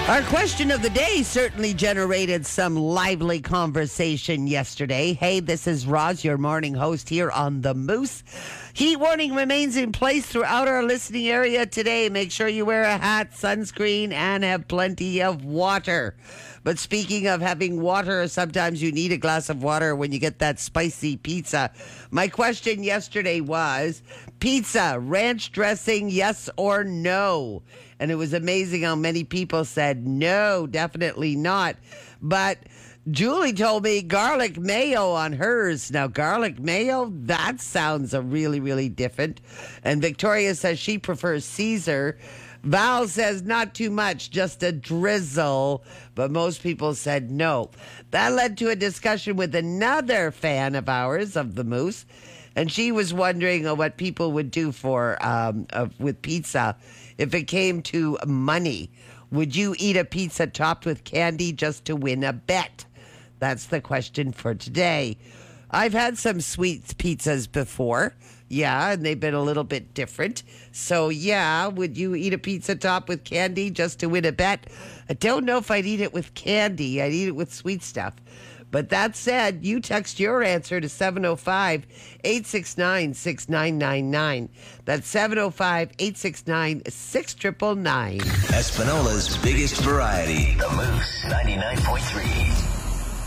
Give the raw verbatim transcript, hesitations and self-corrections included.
Our question of the day certainly generated some lively conversation yesterday. Hey, this is Roz, your morning host here on The Moose. Heat warning remains in place throughout our listening area today. Make sure you wear a hat, sunscreen, and have plenty of water. But speaking of having water, sometimes you need a glass of water when you get that spicy pizza. My question yesterday was, pizza, ranch dressing, yes or no? And it was amazing how many people said no, definitely not. But Julie told me garlic mayo on hers. Now, garlic mayo, that sounds a really, really different. And Victoria says she prefers Caesar. Val says not too much, just a drizzle. But most people said no. That led to a discussion with another fan of ours, of the Moose. And she was wondering uh, what people would do for um, uh, with pizza if it came to money. Would you eat a pizza topped with candy just to win a bet? That's the question for today. I've had some sweet pizzas before. Yeah, and they've been a little bit different. So, yeah, would you eat a pizza topped with candy just to win a bet? I don't know if I'd eat it with candy. I'd eat it with sweet stuff. But that said, you text your answer to seven oh five, eight six nine, six nine nine nine. That's seven oh five, eight six nine, six nine nine nine. Espanola's biggest variety. The Moose ninety-nine point three.